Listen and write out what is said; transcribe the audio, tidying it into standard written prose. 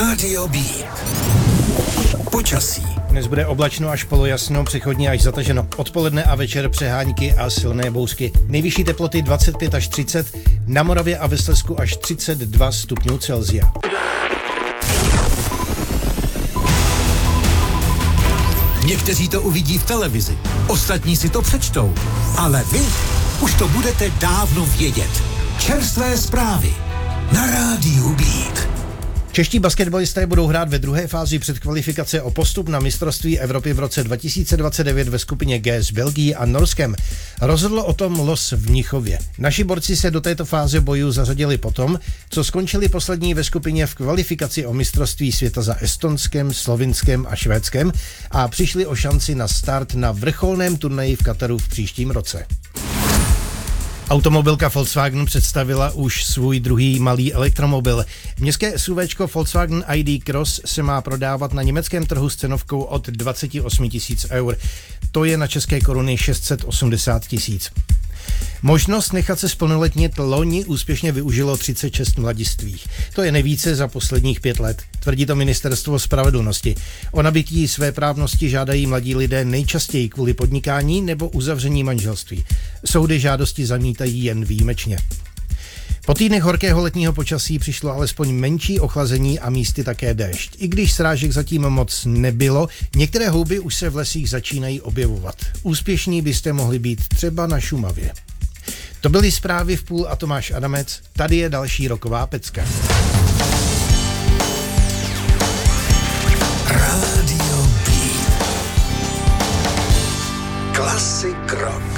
Rádio Beat. Počasí. Dnes bude oblačno až polojasno, přechodně až zataženo. Odpoledne a večer přehánky a silné bouřky. Nejvyšší teploty 25 až 30, na Moravě a ve Slezsku až 32 stupňů Celsia. Někteří to uvidí v televizi, ostatní si to přečtou, ale vy už to budete dávno vědět. Čerstvé zprávy na Rádiu Beat. Čeští basketbalisté budou hrát ve druhé fázi předkvalifikace o postup na mistrovství Evropy v roce 2029 ve skupině G s Belgií a Norskem. Rozhodlo o tom los v Mnichově. Naši borci se do této fáze bojů zařadili potom, co skončili poslední ve skupině v kvalifikaci o mistrovství světa za Estonskem, Slovinskem a Švédskem a přišli o šanci na start na vrcholném turnaji v Kataru v příštím roce. Automobilka Volkswagen představila už svůj druhý malý elektromobil. Městské SUVčko Volkswagen ID Cross se má prodávat na německém trhu s cenovkou od 28 000 eur. To je na české koruny 680 000. Možnost nechat se splnoletnit loni úspěšně využilo 36 mladistvých. To je nejvíce za posledních 5 let, tvrdí to Ministerstvo spravedlnosti. O nabytí své právnosti žádají mladí lidé nejčastěji kvůli podnikání nebo uzavření manželství. Soudy žádosti zamítají jen výjimečně. Po týdnech horkého letního počasí přišlo alespoň menší ochlazení a místy také déšť. I když srážek zatím moc nebylo, některé houby už se v lesích začínají objevovat. Úspěšní byste mohli být třeba na Šumavě. To byly zprávy v půl a Tomáš Adamec. Tady je další roková pecka. Rádio Beat. Klasik rock.